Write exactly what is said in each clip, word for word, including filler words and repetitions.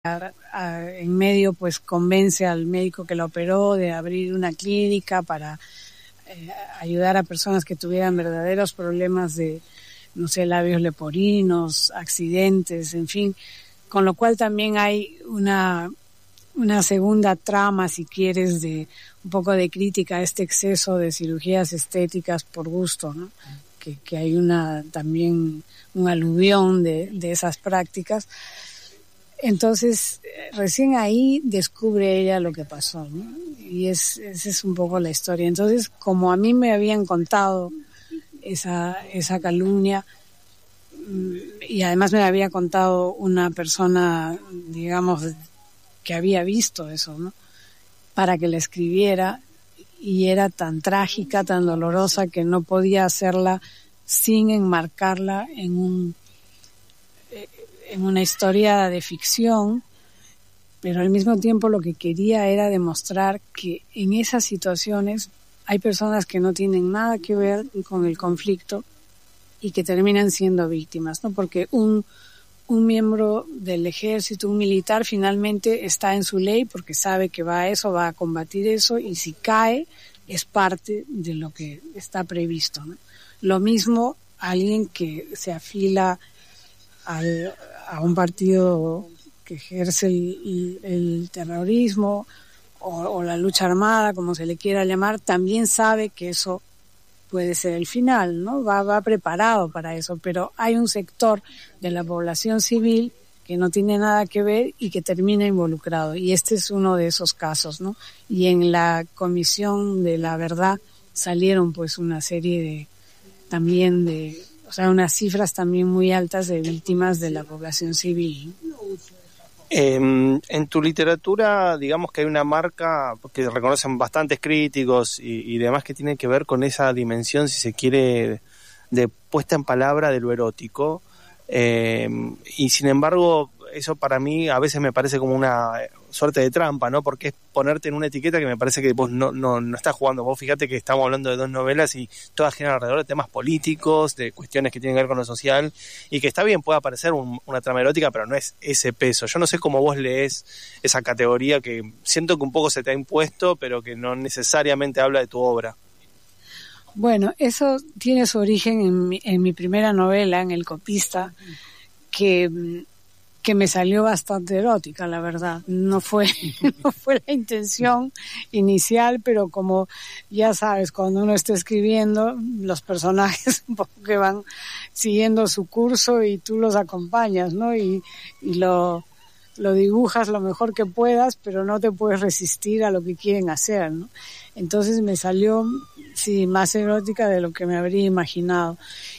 a, a, en medio pues convence al médico que lo operó de abrir una clínica para eh, ayudar a personas que tuvieran verdaderos problemas de, no sé, labios leporinos, accidentes, en fin, con lo cual también hay una una segunda trama, si quieres, de un poco de crítica a este exceso de cirugías estéticas por gusto, ¿no? Que, que hay una también un aluvión de, de esas prácticas. Entonces, recién ahí descubre ella lo que pasó, ¿no? Y es, esa es un poco la historia. Entonces, como a mí me habían contado esa, esa calumnia, y además me había contado una persona, digamos, que había visto eso, ¿no? Para que la escribiera, y era tan trágica, tan dolorosa, que no podía hacerla sin enmarcarla en un en una historia de ficción, pero al mismo tiempo lo que quería era demostrar que en esas situaciones hay personas que no tienen nada que ver con el conflicto y que terminan siendo víctimas, ¿no? Porque un un miembro del ejército, un militar, finalmente está en su ley porque sabe que va a eso, va a combatir eso, y si cae es parte de lo que está previsto, ¿no? Lo mismo alguien que se afila al, a un partido que ejerce el, el terrorismo o, o la lucha armada, como se le quiera llamar, también sabe que eso puede ser el final, ¿no? Va, va preparado para eso, pero hay un sector de la población civil que no tiene nada que ver y que termina involucrado, y este es uno de esos casos, ¿no? Y en la Comisión de la Verdad salieron pues una serie de, también de, o sea, unas cifras también muy altas de víctimas de la población civil, ¿no? Eh, en tu literatura, digamos que hay una marca que reconocen bastantes críticos y, y demás, que tiene que ver con esa dimensión, si se quiere, de puesta en palabra de lo erótico. Eh, y sin embargo, eso para mí a veces me parece como una suerte de trampa, ¿no? Porque es ponerte en una etiqueta que me parece que vos no, no, no estás jugando. Vos fíjate que estamos hablando de dos novelas y todas giran alrededor de temas políticos, de cuestiones que tienen que ver con lo social, y que está bien, puede aparecer un, una trama erótica, pero no es ese peso. Yo no sé cómo vos lees esa categoría que siento que un poco se te ha impuesto, pero que no necesariamente habla de tu obra. Bueno, eso tiene su origen en mi, en mi primera novela, en El Copista, que... que me salió bastante erótica, la verdad. No fue, no fue la intención inicial, pero como ya sabes, cuando uno está escribiendo, los personajes un poco que van siguiendo su curso y tú los acompañas, ¿no? Y, y lo, lo dibujas lo mejor que puedas, pero no te puedes resistir a lo que quieren hacer, ¿no? Entonces me salió, sí, más erótica de lo que me habría imaginado.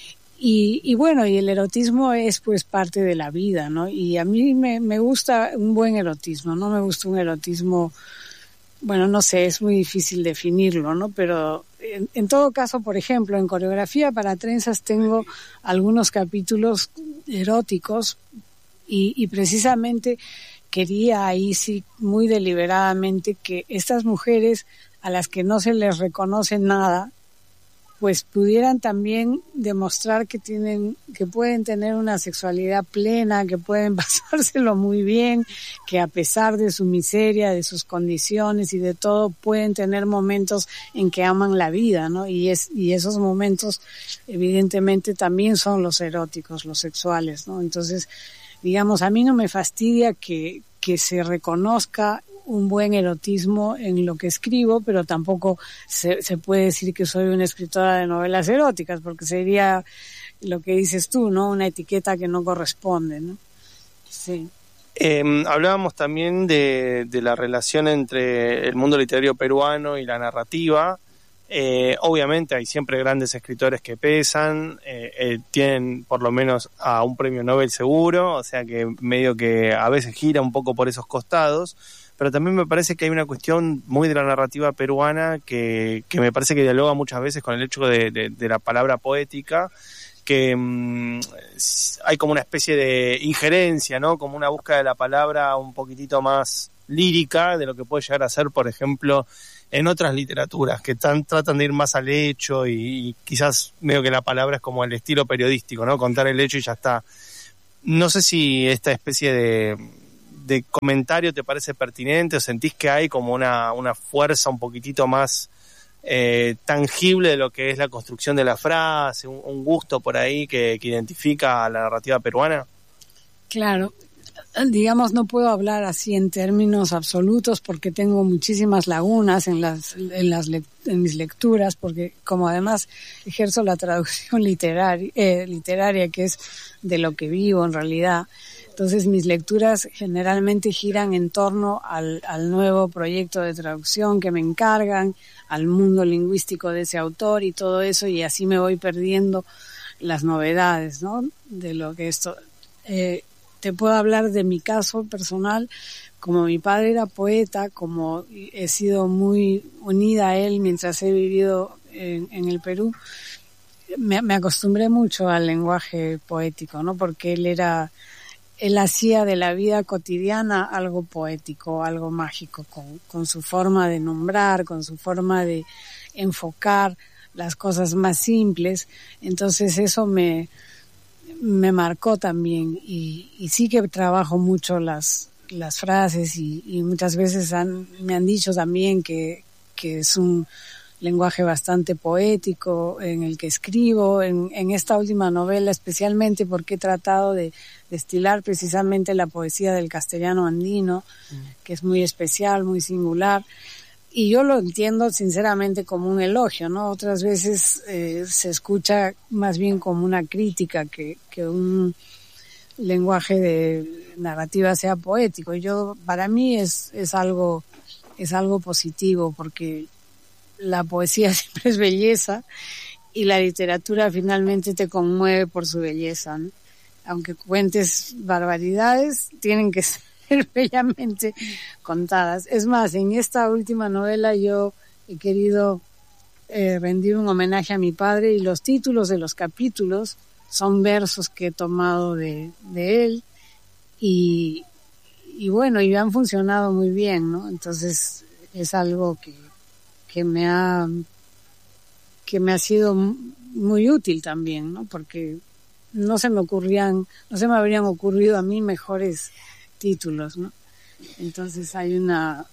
Y, y bueno, y el erotismo es pues parte de la vida, ¿no? Y a mí me, me gusta un buen erotismo, no me gusta un erotismo, bueno, no sé, es muy difícil definirlo, ¿no? Pero en, en todo caso, por ejemplo, en Coreografía para Trenzas tengo algunos capítulos eróticos y, y precisamente quería ahí sí muy deliberadamente que estas mujeres a las que no se les reconoce nada, pues pudieran también demostrar que tienen, que pueden tener una sexualidad plena, que pueden pasárselo muy bien, que a pesar de su miseria, de sus condiciones y de todo, pueden tener momentos en que aman la vida, ¿no? Y es, y esos momentos, evidentemente, también son los eróticos, los sexuales, ¿no? Entonces, digamos, a mí no me fastidia que, que se reconozca un buen erotismo en lo que escribo, pero tampoco se, se puede decir que soy una escritora de novelas eróticas, porque sería lo que dices tú, ¿no? Una etiqueta que no corresponde, ¿no? Sí. Eh, hablábamos también de, de la relación entre el mundo literario peruano y la narrativa. Eh, obviamente hay siempre grandes escritores que pesan, eh, eh, tienen por lo menos a un premio Nobel seguro, o sea que medio que a veces gira un poco por esos costados. Pero también me parece que hay una cuestión muy de la narrativa peruana que, que me parece que dialoga muchas veces con el hecho de, de, de la palabra poética, que mmm, hay como una especie de injerencia, ¿no? Como una búsqueda de la palabra un poquitito más lírica de lo que puede llegar a ser, por ejemplo, en otras literaturas, que tan, tratan de ir más al hecho y, y quizás medio que la palabra es como el estilo periodístico, ¿no? Contar el hecho y ya está. No sé si esta especie de... de comentario te parece pertinente o sentís que hay como una, una fuerza un poquitito más eh, tangible de lo que es la construcción de la frase, un, un gusto por ahí que, que identifica a la narrativa peruana? Claro, digamos, no puedo hablar así en términos absolutos porque tengo muchísimas lagunas en las en las en mis lecturas, porque como además ejerzo la traducción literaria eh, literaria que es de lo que vivo en realidad, entonces mis lecturas generalmente giran en torno al al nuevo proyecto de traducción que me encargan, al mundo lingüístico de ese autor y todo eso, y así me voy perdiendo las novedades, ¿no? De lo que esto eh, te puedo hablar de mi caso personal. Como mi padre era poeta, como he sido muy unida a él mientras he vivido en, en el Perú, me, me acostumbré mucho al lenguaje poético, ¿no? Porque él era, él hacía de la vida cotidiana algo poético, algo mágico, con, con su forma de nombrar, con su forma de enfocar las cosas más simples. Entonces eso me me marcó también, y, y sí que trabajo mucho las las frases y, y muchas veces han, me han dicho también que, que es un lenguaje bastante poético en el que escribo, en, en esta última novela especialmente porque he tratado de destilar precisamente la poesía del castellano andino, mm. que es muy especial, muy singular. Y yo lo entiendo sinceramente como un elogio, ¿no? Otras veces eh, se escucha más bien como una crítica que, que un lenguaje de narrativa sea poético. Yo, para mí es, es algo, es algo positivo, porque la poesía siempre es belleza y la literatura finalmente te conmueve por su belleza, ¿no? Aunque cuentes barbaridades, tienen que ser bellamente contadas. Es más, en esta última novela yo he querido eh, rendir un homenaje a mi padre, y los títulos de los capítulos son versos que he tomado de, de él, y, y bueno, y han funcionado muy bien, ¿no? Entonces es algo que, que me ha que me ha sido muy útil también, ¿no? Porque no se me ocurrían, no se me habrían ocurrido a mí mejores títulos, ¿no? Entonces hay una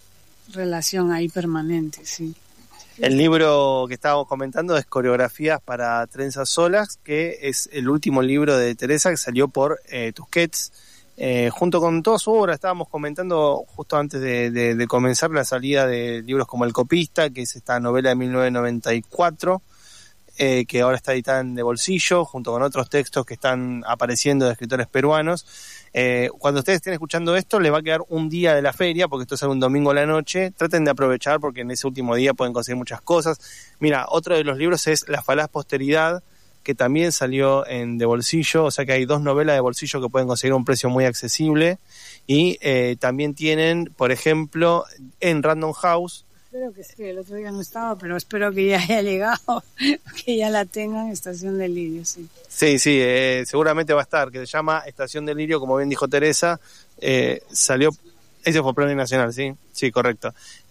relación ahí permanente, sí. El libro que estábamos comentando es Coreografías para Trenzas Solas, que es el último libro de Teresa que salió por eh, Tusquets, eh, junto con toda su obra. Estábamos comentando justo antes de, de, de comenzar la salida de libros como El Copista, que es esta novela de mil novecientos noventa y cuatro, eh, que ahora está editada en De Bolsillo, junto con otros textos que están apareciendo de escritores peruanos. Eh, cuando ustedes estén escuchando esto, les va a quedar un día de la feria, porque esto es un domingo a la noche. Traten de aprovechar, porque en ese último día pueden conseguir muchas cosas. Mira, otro de los libros es La falaz posteridad, que también salió en De Bolsillo, o sea que hay dos novelas de bolsillo que pueden conseguir a un precio muy accesible. Y eh, también tienen, por ejemplo, en Random House. Espero que sí, el otro día no estaba, pero espero que ya haya llegado, que ya la tengan, Estación Delirio, sí. Sí, sí, eh, seguramente va a estar, que se llama Estación Delirio, como bien dijo Teresa, eh, salió, ese fue Premio Nacional, ¿sí? Sí, correcto.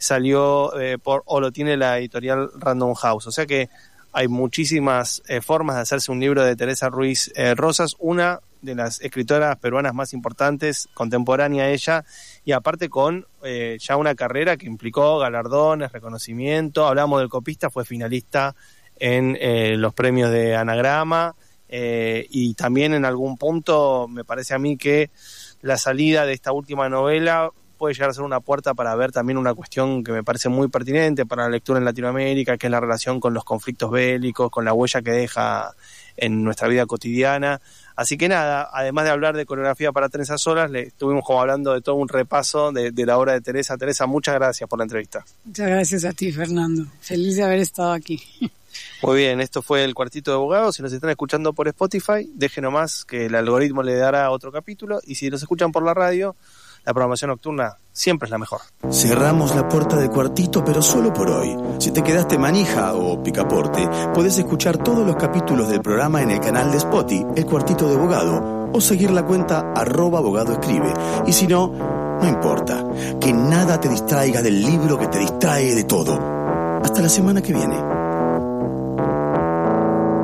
Salió eh, por, o lo tiene la editorial Random House, o sea que hay muchísimas eh, formas de hacerse un libro de Teresa Ruiz eh, Rosas, una de las escritoras peruanas más importantes, contemporánea a ella, y aparte con eh, ya una carrera que implicó galardones, reconocimiento. Hablamos del Copista, fue finalista en eh, los premios de Anagrama, eh, y también en algún punto me parece a mí que la salida de esta última novela puede llegar a ser una puerta para ver también una cuestión que me parece muy pertinente para la lectura en Latinoamérica, que es la relación con los conflictos bélicos, con la huella que deja en nuestra vida cotidiana. Así que nada, además de hablar de Coreografía para Trenzas Solas, le estuvimos como hablando de todo un repaso de, de la obra de Teresa. Teresa, muchas gracias por la entrevista. Muchas gracias a ti, Fernando. Feliz de haber estado aquí. Muy bien, esto fue El Cuartito de Abogados. Si nos están escuchando por Spotify, dejen nomás que el algoritmo le dará otro capítulo. Y si nos escuchan por la radio, la programación nocturna siempre es la mejor. Cerramos la puerta del cuartito, pero solo por hoy. Si te quedaste manija o picaporte, podés escuchar todos los capítulos del programa en el canal de Spotify, El Cuartito de Abogado, o seguir la cuenta arroba abogado escribe. Y si no, no importa. Que nada te distraiga del libro que te distrae de todo. Hasta la semana que viene.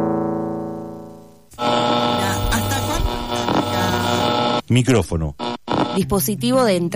Micrófono Dispositivo de entrada